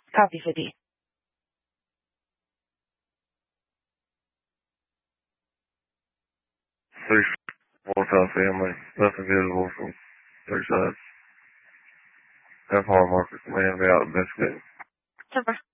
Copy 50. Six four-time family. Nothing visible from three sides. Have hard marker command be out investigating. Super.